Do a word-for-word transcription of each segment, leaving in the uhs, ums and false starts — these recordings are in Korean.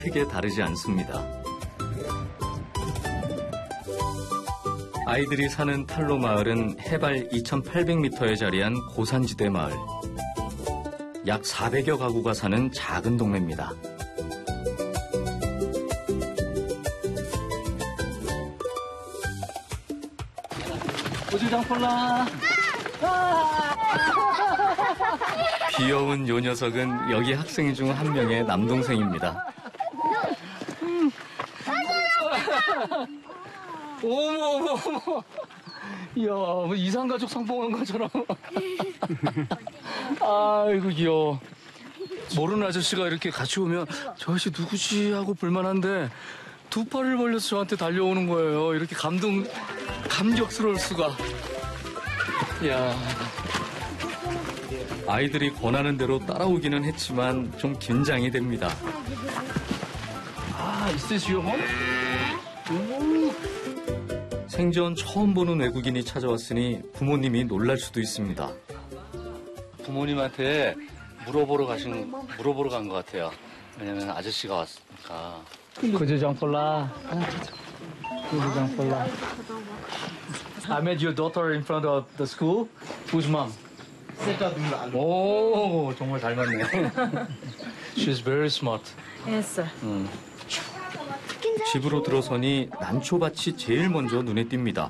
크게 다르지 않습니다. 아이들이 사는 탈로 마을은 해발 이천팔백 미터에 자리한 고산지대 마을. 약 사백여 가구가 사는 작은 동네입니다. 우주장폴라. 귀여운 요 녀석은 여기 학생 중 한 명의 남동생입니다. 어머, 어머, 어머. 이야, 뭐 이상가족 상봉한 것처럼. 아이고, 귀여워. 모르는 아저씨가 이렇게 같이 오면 저 아저씨 누구지 하고 볼만한데 두 팔을 벌려서 저한테 달려오는 거예요. 이렇게 감동, 감격스러울 수가. 이야. 아이들이 권하는 대로 따라오기는 했지만 좀 긴장이 됩니다. 아, is this your home? 생전 처음 보는 외국인이 찾아왔으니 부모님이 놀랄 수도 있습니다. 부모님한테 물어보러 가신, 물어보러 간 것 같아요. 왜냐면 아저씨가 왔으니까. 구주장폴라. 구주장폴라. I met your daughter in front of the school. Whose mom? 오, 정말 닮았네. She's very smart. Yes, sir. 음. 집으로 들어서니 난초밭이 제일 먼저 눈에 띕니다.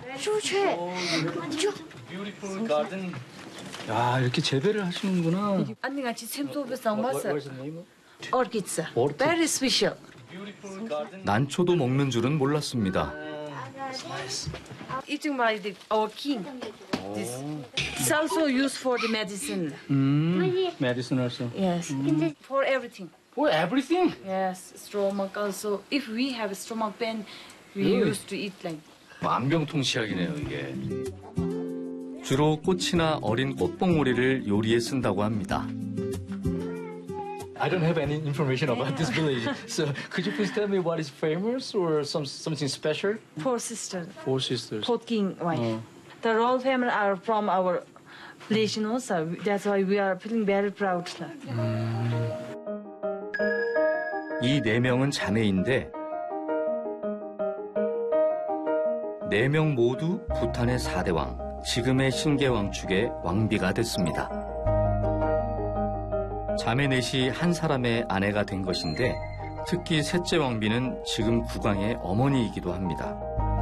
Beautiful garden. 야, 이렇게 재배를 하시는구나. 언니같이 샘소비상 봤어. What's the name? Orchids. Orchid. Very special. Beautiful garden. 난초도 먹는 줄은 몰랐습니다. Eating by the, our king. This. It's also used for the medicine. 음, medicine also. Yes. For everything. For everything? Yes. Stomach also. If we have stomach pain, we Really? used to eat like. 만병통치약이네요, 이게. 주로 꽃이나 어린 꽃봉오리를 요리에 쓴다고 합니다. I don't have any information about this village. So could you please tell me what is famous or some something special? Four sisters. Four sisters. Fourth king wife. Oh. The royal family are from our village, you know, so that's why we are feeling very proud. Sir. 이 네 명은 자매인데 네 명 모두 부탄의 사대왕, 지금의 신계왕축의 왕비가 됐습니다. 자매 넷이 한 사람의 아내가 된 것인데 특히 셋째 왕비는 지금 국왕의 어머니이기도 합니다.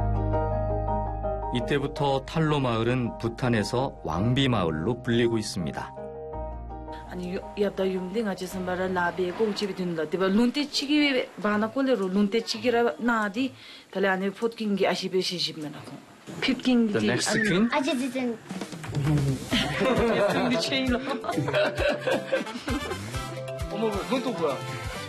이때부터 탈로 마을은 부탄에서 왕비 마을로 불리고 있습니다. 아니 yap다 yum딩 아치선 바라 라베 공치비 든다 데바 룬테치기 바나콜레로 룬테치기라 나디 달레 안에 포트킹기 아시베 시십면하고 핍킹기 The next queen? 아직 didn't. 핑디 체일러 어머, 그건 또 뭐야?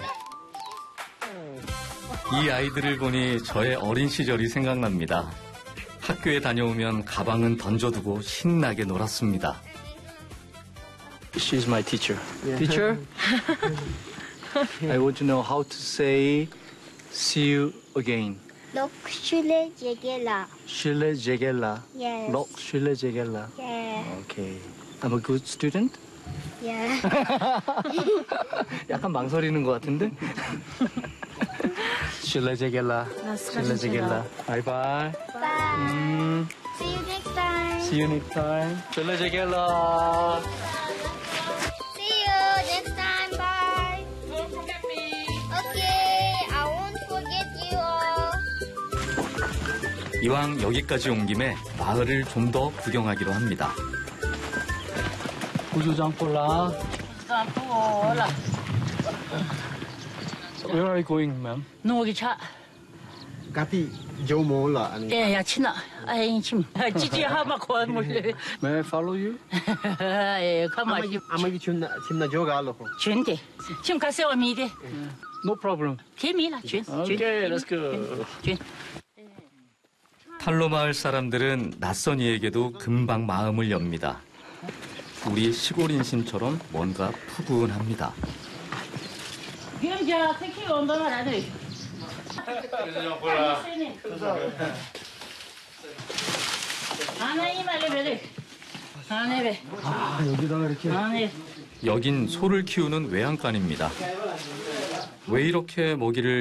이 아이들을 보니 저의 어린 시절이 생각납니다. 학교에 다녀오면 가방은 던져두고 신나게 놀았습니다. She's my teacher. Teacher? I want to know how to say see you again. 럭슐레 제겔라. Shile Jegella. Yes. Lok Shile Jegella. Yeah. Okay. I'm a good student? Yeah. 약간 망설이는 것 같은데? Shile Jegella. Shile Jegella. Bye bye. Bye. 음, See you next time. see you next time. Shile Jegella. See you next time. Bye. Don't forget me. Okay. I won't forget you all. 이왕 여기까지 온 김에 마을을 좀 더 구경하기로 합니다. 구조장폴라. ולה Where are you going, ma'am? 노기차 Kapi Jomola and 에야 치나 아이 침 찌찌 하마 고안 몰래 May I follow you? 에 가마시 Amagi Chimna Chimna Joga Loco. 준대 침 가세요 미대 No problem. 개미라 준 Okay, let's go. 준 탈로 마을 사람들은 낯선 이에게도 금방 마음을 엽니다. 우리 시골 인심처럼 뭔가 푸근합니다. 경자 택시 온다나 라들 하나 이말에 베들 하나 베 아, 여기다가 이렇게. 하나 여긴 소를 키우는 외양간입니다. 왜 이렇게 먹이를